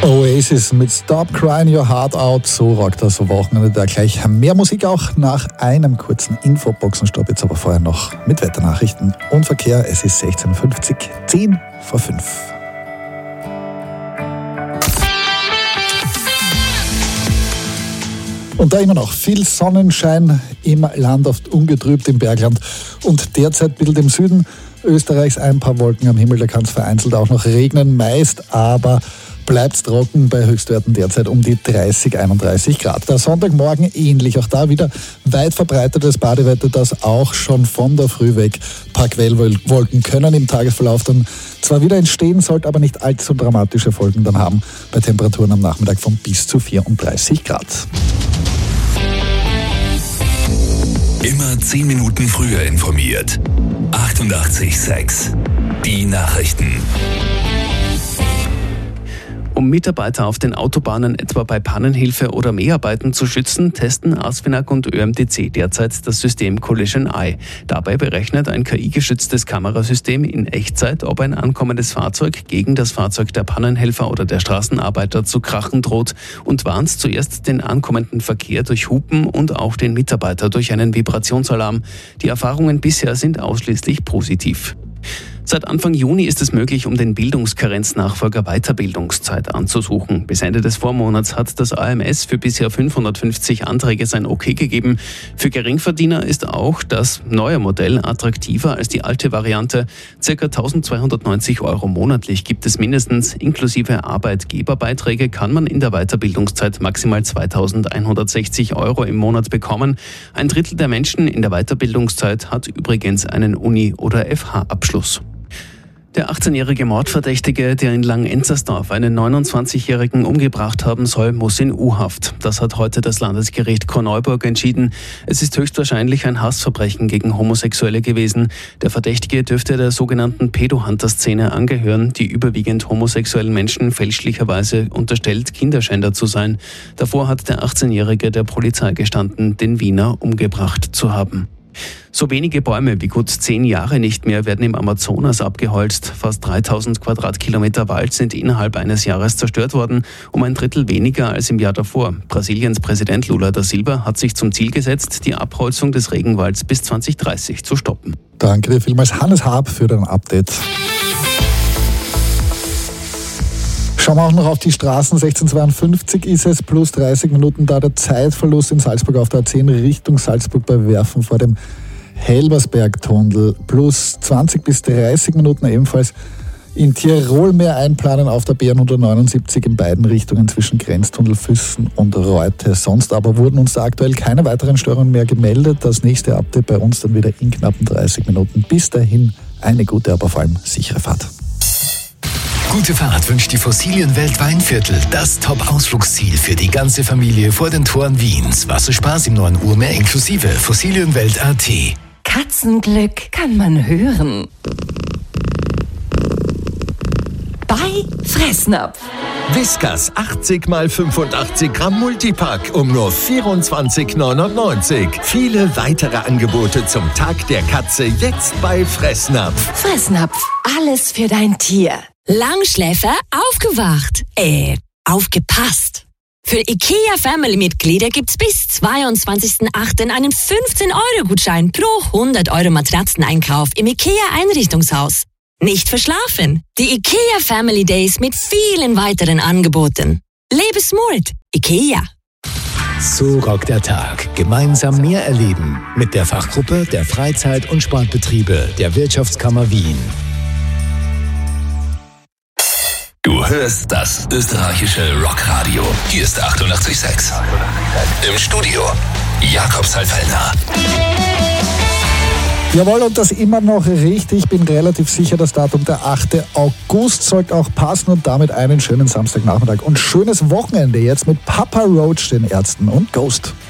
Oasis mit Stop Crying Your Heart Out, so rockt das Wochenende da gleich. Mehr Musik auch nach einem kurzen Infoboxenstopp, jetzt aber vorher noch mit Wetternachrichten und Verkehr. Es ist 16:50, 10 vor 5. Und da immer noch viel Sonnenschein im Land, oft ungetrübt im Bergland und derzeit bildet im Süden Österreichs ein paar Wolken am Himmel, da kann es vereinzelt auch noch regnen, meist aber bleibt es trocken bei Höchstwerten derzeit um die 30, 31 Grad. Der Sonntagmorgen ähnlich, auch da wieder weit verbreitetes Badewetter, das auch schon von der Früh weg ein paar Quellwolken können im Tagesverlauf dann zwar wieder entstehen, sollte aber nicht allzu dramatische Folgen dann haben, bei Temperaturen am Nachmittag von bis zu 34 Grad. Immer 10 Minuten früher informiert. 88,6. Die Nachrichten. Um Mitarbeiter auf den Autobahnen etwa bei Pannenhilfe oder Mäharbeiten zu schützen, testen ASFINAG und ÖMTC derzeit das System Collision Eye. Dabei berechnet ein KI-gestütztes Kamerasystem in Echtzeit, ob ein ankommendes Fahrzeug gegen das Fahrzeug der Pannenhelfer oder der Straßenarbeiter zu krachen droht und warnt zuerst den ankommenden Verkehr durch Hupen und auch den Mitarbeiter durch einen Vibrationsalarm. Die Erfahrungen bisher sind ausschließlich positiv. Seit Anfang Juni ist es möglich, um den Bildungskarenznachfolger Weiterbildungszeit anzusuchen. Bis Ende des Vormonats hat das AMS für bisher 550 Anträge sein Okay gegeben. Für Geringverdiener ist auch das neue Modell attraktiver als die alte Variante. Circa 1.290 € monatlich gibt es mindestens. Inklusive Arbeitgeberbeiträge kann man in der Weiterbildungszeit maximal 2.160 € im Monat bekommen. Ein Drittel der Menschen in der Weiterbildungszeit hat übrigens einen Uni- oder FH-Abschluss. Der 18-jährige Mordverdächtige, der in Langenzenstersdorf einen 29-Jährigen umgebracht haben soll, muss in U-Haft. Das hat heute das Landesgericht Korneuburg entschieden. Es ist höchstwahrscheinlich ein Hassverbrechen gegen Homosexuelle gewesen. Der Verdächtige dürfte der sogenannten Pedo-Hunter-Szene angehören, die überwiegend homosexuellen Menschen fälschlicherweise unterstellt, Kinderschänder zu sein. Davor hat der 18-Jährige der Polizei gestanden, den Wiener umgebracht zu haben. So wenige Bäume wie gut 10 Jahre nicht mehr werden im Amazonas abgeholzt. Fast 3000 Quadratkilometer Wald sind innerhalb eines Jahres zerstört worden, um ein Drittel weniger als im Jahr davor. Brasiliens Präsident Lula da Silva hat sich zum Ziel gesetzt, die Abholzung des Regenwalds bis 2030 zu stoppen. Danke dir vielmals, Hannes Haab, für dein Update. Schauen wir auch noch auf die Straßen. 16:52 ist es, plus 30 Minuten da der Zeitverlust in Salzburg auf der A10 Richtung Salzburg bei Werfen vor dem Helbersberg-Tunnel. Plus 20 bis 30 Minuten ebenfalls in Tirol mehr einplanen auf der B179 in beiden Richtungen zwischen Grenztunnel Füssen und Reute. Sonst aber wurden uns da aktuell keine weiteren Störungen mehr gemeldet. Das nächste Update bei uns dann wieder in knappen 30 Minuten. Bis dahin eine gute, aber vor allem sichere Fahrt. Gute Fahrt wünscht die Fossilienwelt Weinviertel, das Top-Ausflugsziel für die ganze Familie vor den Toren Wiens. Wasserspaß im neuen Urmeer inklusive Fossilienwelt.at. Katzenglück kann man hören. Bei Fressnapf. Whiskas 80 x 85 Gramm Multipack um nur 24,99 €. Viele weitere Angebote zum Tag der Katze jetzt bei Fressnapf. Fressnapf, alles für dein Tier. Langschläfer aufgewacht. Aufgepasst. Für IKEA Family-Mitglieder gibt's bis 22.08. einen 15-€ pro 100 € Matratzeneinkauf im IKEA-Einrichtungshaus. Nicht verschlafen. Die IKEA Family Days mit vielen weiteren Angeboten. Lebe smart. IKEA. So rockt der Tag. Gemeinsam mehr erleben. Mit der Fachgruppe der Freizeit- und Sportbetriebe der Wirtschaftskammer Wien. Du hörst das österreichische Rockradio. Hier ist 88,6. Im Studio Jakob Salfellner. Jawohl, und das immer noch richtig. Ich bin relativ sicher, das Datum der 8. August sollte auch passen und damit einen schönen Samstagnachmittag und schönes Wochenende jetzt mit Papa Roach, den Ärzten und Ghost.